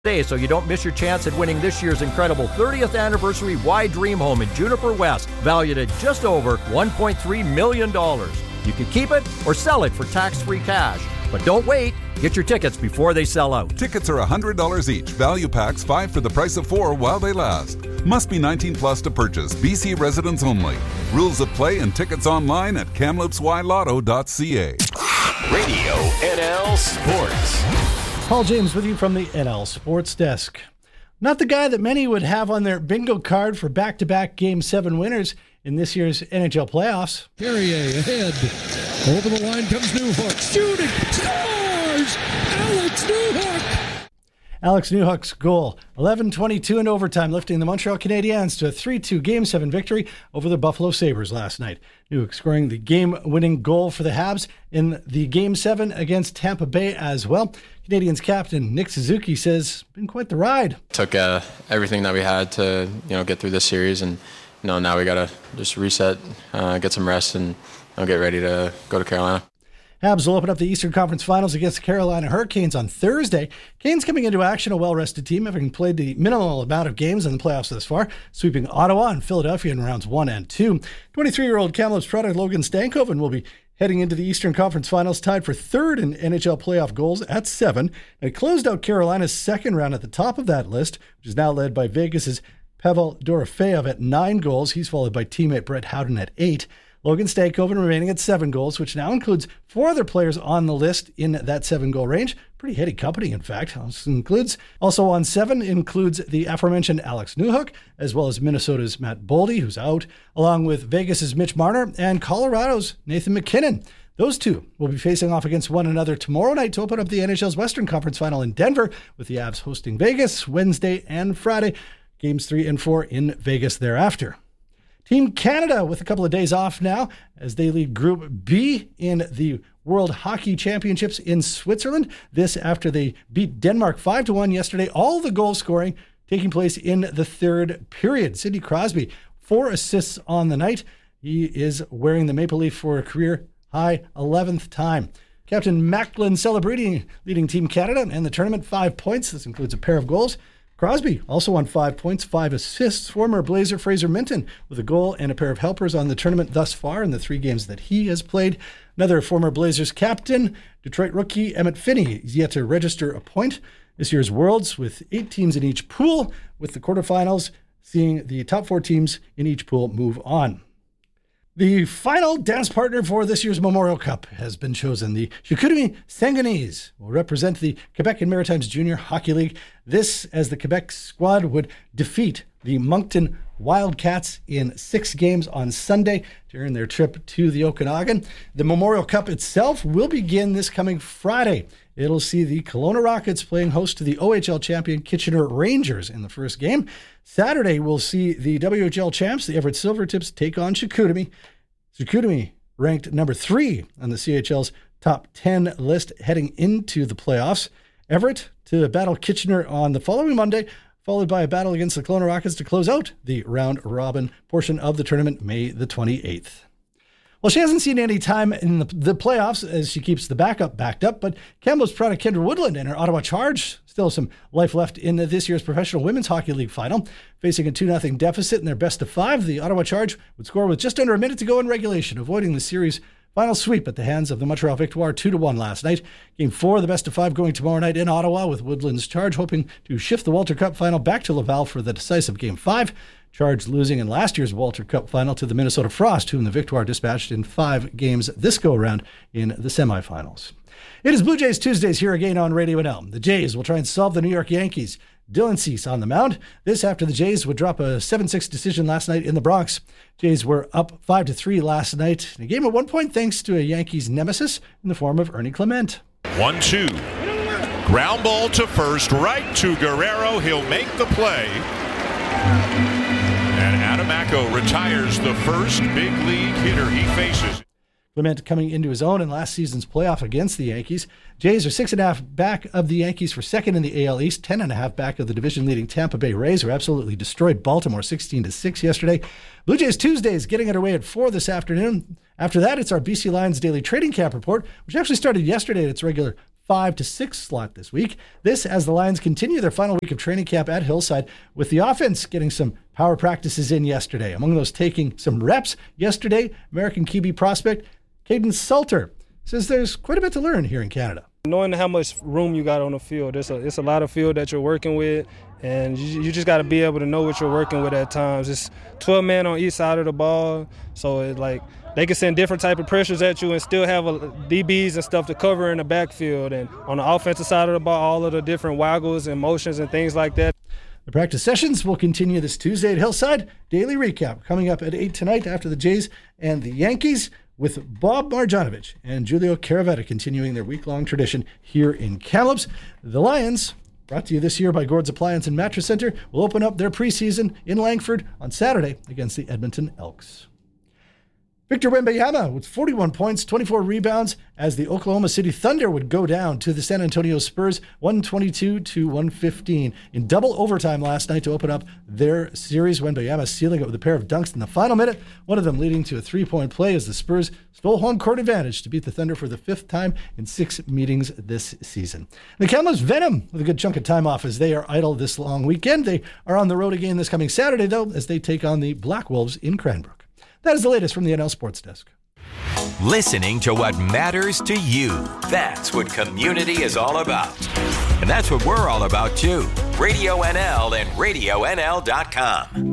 Today, so you don't miss your chance at winning this year's incredible 30th anniversary Y Dream home in Juniper West, valued at just over $1.3 million. You can keep it or sell it for tax-free cash. But don't wait. Get your tickets before they sell out. Tickets are $100 each. Value packs 5 for the price of 4 while they last. Must be 19 plus to purchase. BC residents only. Rules of play and tickets online at kamloopsylotto.ca. Radio NL Sports. Paul James with you from the NL Sports Desk. Not the guy that many would have on their bingo card for back-to-back Game 7 winners in this year's NHL playoffs. Carrier ahead. Over the line comes Newhook. Shooting. Scores! Alex Newhook! Alex Newhook's goal, 11-22 in overtime, lifting the Montreal Canadiens to a 3-2 Game 7 victory over the Buffalo Sabres last night. Newhook scoring the game-winning goal for the Habs in the Game 7 against Tampa Bay as well. Canadiens captain Nick Suzuki says it's been quite the ride. Took everything that we had to get through this series, and now we got to just reset, get some rest, and get ready to go to Carolina. Habs will open up the Eastern Conference Finals against the Carolina Hurricanes on Thursday. Canes coming into action, a well-rested team, having played the minimal amount of games in the playoffs thus far, sweeping Ottawa and Philadelphia in rounds 1 and 2. 23-year-old Kamloops product Logan Stankoven will be heading into the Eastern Conference Finals, tied for third in NHL playoff goals at 7. It closed out Carolina's second round at the top of that list, which is now led by Vegas's Pavel Dorofeyev at 9 goals. He's followed by teammate Brett Howden at 8. Logan Stankoven remaining at 7 goals, which now includes 4 other players on the list in that 7-goal range. Pretty heady company, in fact. Also on 7 includes the aforementioned Alex Newhook, as well as Minnesota's Matt Boldy, who's out, along with Vegas's Mitch Marner and Colorado's Nathan MacKinnon. Those two will be facing off against one another tomorrow night to open up the NHL's Western Conference Final in Denver, with the Avs hosting Vegas Wednesday and Friday. Games 3 and 4 in Vegas thereafter. Team Canada with a couple of days off now as they lead Group B in the World Hockey Championships in Switzerland. This after they beat Denmark 5-1 yesterday. All the goal scoring taking place in the third period. Sidney Crosby, 4 assists on the night. He is wearing the Maple Leaf for a career high 11th time. Captain Macklin celebrating, leading Team Canada and the tournament, 5 points. This includes a pair of goals. Crosby also on 5 points, 5 assists. Former Blazer Fraser Minton with a goal and a pair of helpers on the tournament thus far in the 3 games that he has played. Another former Blazers captain, Detroit rookie Emmett Finney, is yet to register a point. This year's Worlds with 8 teams in each pool, with the quarterfinals seeing the top 4 teams in each pool move on. The final dance partner for this year's Memorial Cup has been chosen. The Chicoutimi Sanguinese will represent the Quebec and Maritimes Junior Hockey League. This as the Quebec squad would defeat the Moncton Wildcats in 6 games on Sunday during their trip to the Okanagan. The Memorial Cup itself will begin this coming Friday. It'll see the Kelowna Rockets playing host to the OHL champion Kitchener Rangers in the first game. Saturday, we'll see the WHL champs, the Everett Silvertips, take on Chicoutimi. Chicoutimi ranked number 3 on the CHL's top 10 list heading into the playoffs. Everett to battle Kitchener on the following Monday, followed by a battle against the Kelowna Rockets to close out the round-robin portion of the tournament May the 28th. Well, she hasn't seen any time in the playoffs as she keeps the backup backed up, but Kamloops product Kendra Woodland and her Ottawa Charge still some life left in this year's Professional Women's Hockey League final. Facing a 2-0 deficit in their best of 5, the Ottawa Charge would score with just under a minute to go in regulation, avoiding the series' final sweep at the hands of the Montreal Victoire 2-1 last night. Game 4, the best of 5 going tomorrow night in Ottawa, with Woodland's Charge hoping to shift the Walter Cup final back to Laval for the decisive Game 5. Charge losing in last year's Walter Cup final to the Minnesota Frost, whom the Victoire dispatched in 5 games this go-around in the semifinals. It is Blue Jays Tuesdays here again on Radio NL. The Jays will try and solve the New York Yankees. Dylan Cease on the mound. This after the Jays would drop a 7-6 decision last night in the Bronx. Jays were up 5-3 last night in a game at one point thanks to a Yankees nemesis in the form of Ernie Clement. 1-2. Ground ball to first, right to Guerrero. He'll make the play. And Adamaco retires the first big league hitter he faces. Clement coming into his own in last season's playoff against the Yankees. Jays are 6.5 back of the Yankees for second in the AL East, 10.5 back of the division-leading Tampa Bay Rays, who absolutely destroyed Baltimore 16-6 yesterday. Blue Jays Tuesdays getting underway at 4 this afternoon. After that, it's our BC Lions Daily Trading Camp Report, which actually started yesterday at its regular 5 to 6 slot this week. This as the Lions continue their final week of training camp at Hillside, with the offense getting some power practices in yesterday. Among those taking some reps yesterday, American QB prospect Caden Salter says there's quite a bit to learn here in Canada. Knowing how much room you got on the field, it's a lot of field that you're working with, and you just got to be able to know what you're working with at times. It's 12 men on each side of the ball, so it's like they can send different type of pressures at you and still have DBs and stuff to cover in the backfield. And on the offensive side of the ball, all of the different waggles and motions and things like that. The practice sessions will continue this Tuesday at Hillside. Daily recap coming up at 8 tonight after the Jays and the Yankees, with Bob Marjanovic and Julio Caravetta continuing their week-long tradition here in Kamloops. The Lions, brought to you this year by Gord's Appliance and Mattress Center, will open up their preseason in Langford on Saturday against the Edmonton Elks. Victor Wembanyama with 41 points, 24 rebounds, as the Oklahoma City Thunder would go down to the San Antonio Spurs 122-115 in double overtime last night to open up their series. Wembanyama sealing it with a pair of dunks in the final minute, one of them leading to a three-point play as the Spurs stole home court advantage to beat the Thunder for the 5th time in 6 meetings this season. The Kamloops Venom with a good chunk of time off as they are idle this long weekend. They are on the road again this coming Saturday, though, as they take on the Black Wolves in Cranbrook. That is the latest from the NL Sports Desk. Listening to what matters to you. That's what community is all about. And that's what we're all about, too. Radio NL and RadioNL.com.